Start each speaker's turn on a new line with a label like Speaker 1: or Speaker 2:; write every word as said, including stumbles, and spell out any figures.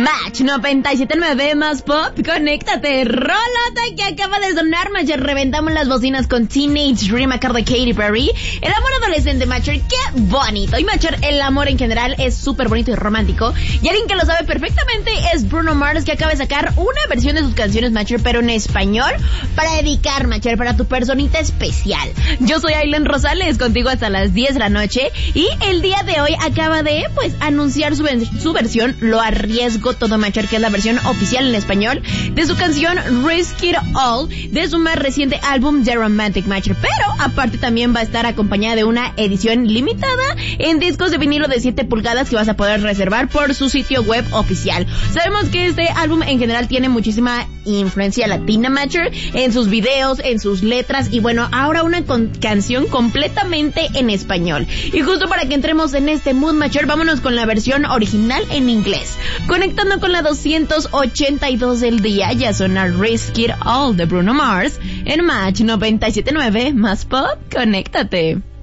Speaker 1: Match noventa y siete punto nueve más pop, conéctate. Rolota que acaba de sonar, Matcher. Reventamos las bocinas con Teenage Dream acá de Katy Perry. El amor adolescente, Matcher, qué bonito. Y Matcher, el amor en general es súper bonito y romántico. Y alguien que lo sabe perfectamente es Bruno Mars, que acaba de sacar una versión de sus canciones, Matcher, pero en español, para dedicar, Matcher, para tu personita especial. Yo soy Aileen Rosales, contigo hasta las diez de la noche. Y el día de hoy acaba de, pues, anunciar su, su versión, Lo Arriesgo Todo, Matcher, que es la versión oficial en español de su canción Risk It All, de su más reciente álbum The Romantic, Matcher. Pero aparte también va a estar acompañada de una edición limitada en discos de vinilo de siete pulgadas que vas a poder reservar por su sitio web oficial. Sabemos que este álbum en general tiene muchísima influencia latina, Matcher, en sus videos, en sus letras, y bueno, ahora una con canción completamente en español. Y justo para que entremos en este mood, Matcher, vámonos con la versión original en inglés. Conectando con la doscientos ochenta y dos del día, ya suena Risk It All de Bruno Mars en Match noventa y siete punto nueve más pop, conéctate.